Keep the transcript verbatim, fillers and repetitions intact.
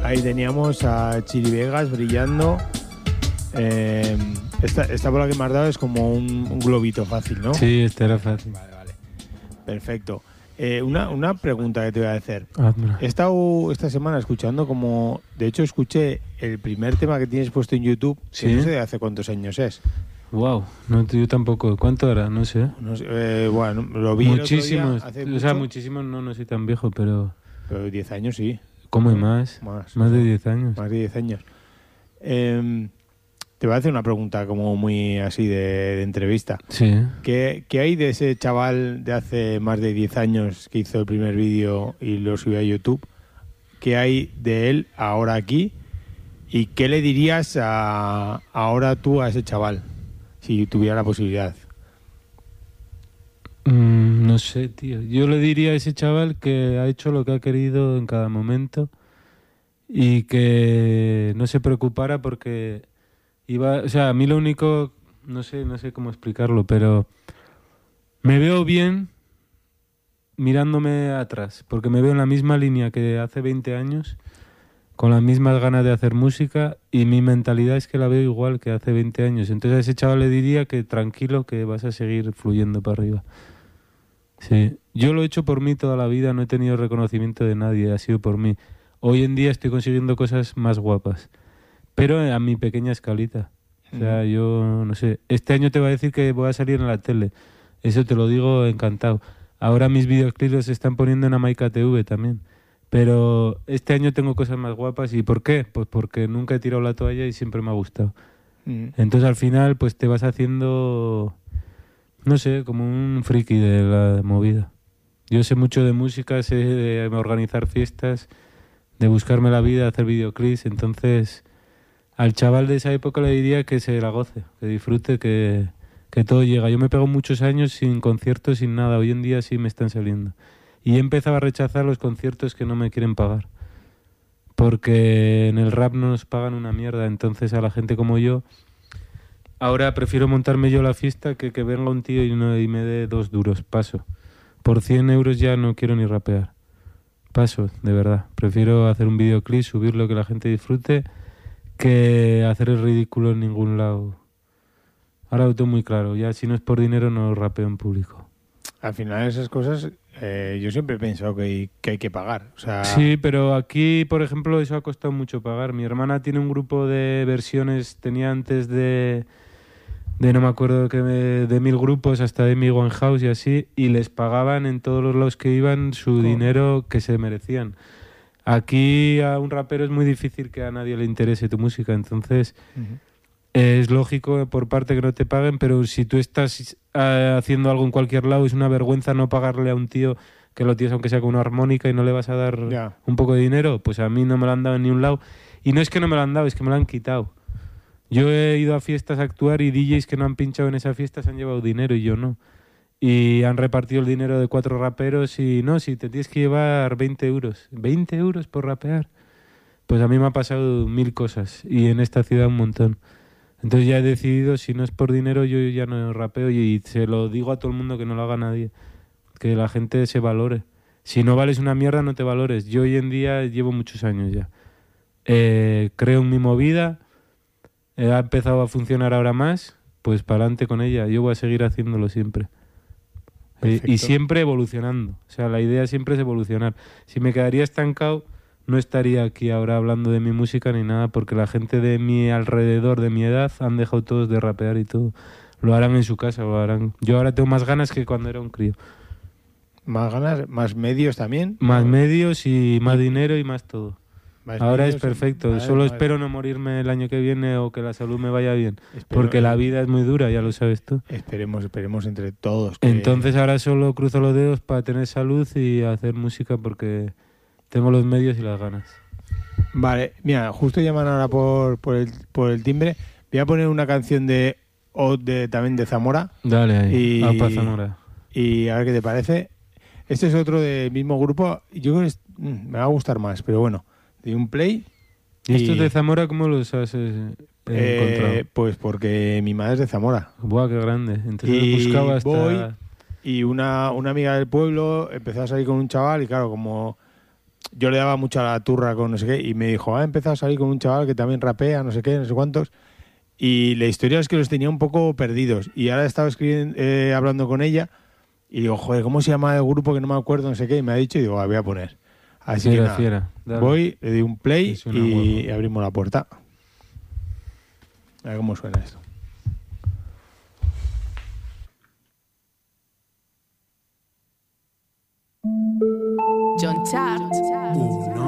Ahí teníamos a Chiri Vegas brillando. Eh, esta, esta bola que me has dado es como un, un globito fácil, ¿no? Sí, esta era fácil. Vale, vale. Perfecto. Eh, una, una pregunta que te voy a hacer. Hazmela. He estado esta semana escuchando como... De hecho, escuché el primer tema que tienes puesto en YouTube, que ¿Sí? no sé de hace cuántos años es. Wow, no, yo tampoco. ¿Cuánto era? No sé. No sé, eh, bueno, lo vi Muchísimos. el otro día, hace O sea, mucho, muchísimos no, no soy tan viejo, pero... pero diez años sí. ¿Cómo y más? Más. Más de diez años. Más de diez años. Eh, te voy a hacer una pregunta como muy así de, de entrevista. Sí. ¿Qué, ¿Qué hay de ese chaval de hace más de diez años que hizo el primer vídeo y lo subió a YouTube? ¿Qué hay de él ahora aquí? ¿Y qué le dirías a, ahora tú a ese chaval si tuviera la posibilidad? Mm, no sé, tío. Yo le diría a ese chaval que ha hecho lo que ha querido en cada momento y que no se preocupara porque iba... O sea, a mí lo único... No sé, no sé cómo explicarlo, pero me veo bien mirándome atrás, porque me veo en la misma línea que hace veinte años, con las mismas ganas de hacer música, y mi mentalidad es que la veo igual que hace veinte años. Entonces a ese chaval le diría que tranquilo, que vas a seguir fluyendo para arriba. Sí, yo lo he hecho por mí toda la vida, no he tenido reconocimiento de nadie, ha sido por mí. Hoy en día estoy consiguiendo cosas más guapas, pero a mi pequeña escalita. O sea, yo no sé, este año te voy a decir que voy a salir en la tele, eso te lo digo encantado. Ahora mis videoclips los están poniendo en Amaica T V también, pero este año tengo cosas más guapas. ¿Y por qué? Pues porque nunca he tirado la toalla y siempre me ha gustado. Mm. Entonces al final pues te vas haciendo... No sé, como un friki de la movida. Yo sé mucho de música, sé de organizar fiestas, de buscarme la vida, hacer videoclips. Entonces, al chaval de esa época le diría que se la goce, que disfrute, que, que todo llega. Yo me pego muchos años sin conciertos, sin nada. Hoy en día sí me están saliendo. Y he empezado a rechazar los conciertos que no me quieren pagar. Porque en el rap no nos pagan una mierda. Entonces a la gente como yo... Ahora prefiero montarme yo la fiesta que que venga un tío y, no, y me dé dos duros. Paso. Por cien euros ya no quiero ni rapear. Paso, de verdad. Prefiero hacer un videoclip, subirlo, que la gente disfrute, que hacer el ridículo en ningún lado. Ahora lo tengo muy claro. Ya si no es por dinero no rapeo en público. Al final esas cosas eh, yo siempre he pensado que hay que, hay que pagar. O sea, Sí, pero aquí, por ejemplo, eso ha costado mucho pagar. Mi hermana tiene un grupo de versiones, tenía antes de... de no me acuerdo que me, de mil grupos hasta de mi One House y así, y les pagaban en todos los lados que iban su Joder. dinero que se merecían. Aquí a un rapero es muy difícil que a nadie le interese tu música, entonces uh-huh. es lógico por parte que no te paguen, pero si tú estás uh, haciendo algo en cualquier lado, es una vergüenza no pagarle a un tío que lo tienes aunque sea con una armónica y no le vas a dar Ya. un poco de dinero. Pues a mí no me lo han dado en ni un lado, y no es que no me lo han dado, es que me lo han quitado. Yo he ido a fiestas a actuar y D Js que no han pinchado en esa fiesta se han llevado dinero y yo no. Y han repartido el dinero de cuatro raperos y no, si te tienes que llevar veinte euros. ¿veinte euros por rapear? Pues a mí me ha pasado mil cosas y en esta ciudad un montón. Entonces ya he decidido, si no es por dinero, yo ya no rapeo y se lo digo a todo el mundo que no lo haga nadie. Que la gente se valore. Si no vales una mierda, no te valores. Yo hoy en día llevo muchos años ya. Eh, creo en mi movida. Ha empezado a funcionar ahora más, pues para adelante con ella. Yo voy a seguir haciéndolo siempre. Eh, y siempre evolucionando. O sea, la idea siempre es evolucionar. Si me quedaría estancado, no estaría aquí ahora hablando de mi música ni nada, porque la gente de mi alrededor, de mi edad, han dejado todos de rapear y todo. Lo harán en su casa, lo harán. Yo ahora tengo más ganas que cuando era un crío. Más ganas, más medios también. Más medios y más dinero y más todo. Más ahora medios, es perfecto. más, Solo más... espero no morirme el año que viene o que la salud me vaya bien. Espero, porque la vida es muy dura, ya lo sabes tú. Esperemos, esperemos entre todos. Que... Entonces ahora solo cruzo los dedos para tener salud y hacer música porque tengo los medios y las ganas. Vale, mira, justo llaman ahora por, por, el, por el timbre. Voy a poner una canción de, o de también de Zamora. Dale ahí, y, Apa Zamora. Y a ver qué te parece. Este es otro del mismo grupo. Yo creo que es, me va a gustar más, pero bueno, de un play. ¿Y estos de Zamora cómo los has eh, eh, encontrado? Pues porque mi madre es de Zamora. Buah, qué grande. Entonces y buscaba hasta... voy y una, una amiga del pueblo empezó a salir con un chaval y claro, como yo le daba mucha la turra con no sé qué, y me dijo, ha empezado a salir con un chaval que también rapea, no sé qué, no sé cuántos, y la historia es que los tenía un poco perdidos, y ahora he estado escribiendo, eh, hablando con ella, y digo, joder, ¿cómo se llama el grupo que no me acuerdo, no sé qué? Y me ha dicho, y digo, ah, voy a poner. Así Fiera, que nada, fiera, dale. voy, le doy un play Y suena y huevo. abrimos la puerta. A ver cómo suena esto. John Chart. Uno.